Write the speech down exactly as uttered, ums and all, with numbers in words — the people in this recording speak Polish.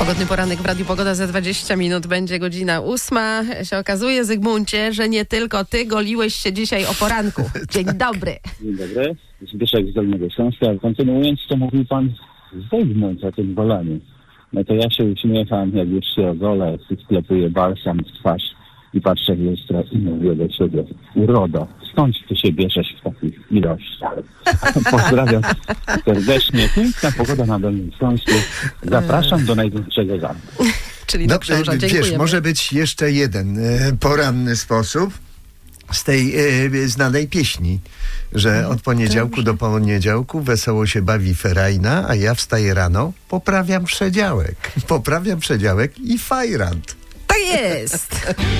Pogodny poranek w Radiu Pogoda za dwadzieścia minut. Będzie godzina ósma. Się okazuje, Zygmuncie, że nie tylko ty goliłeś się dzisiaj o poranku. Dzień dobry. Dzień dobry. Zbyszek z Dolnego Śląska. Kontynuując, co mówił pan Zygmunt o tym goleniu. No to ja się uśmiecham, jak już się ogolę, sklepuję balsam w twarz i patrzę w lustro i mówię do siebie: urodo, skąd ty się bierzesz w takich ilościach? Pozdrawiam serdecznie. Piękna pogoda na Dolnym Śląsku. Zapraszam do największego zamku. Czyli do książa. Dziękujemy. Wiesz, może być jeszcze jeden e, poranny sposób z tej e, znanej pieśni, że od poniedziałku do poniedziałku wesoło się bawi ferajna, a ja wstaję rano, poprawiam przedziałek. Poprawiam przedziałek i fajrant. Tak jest.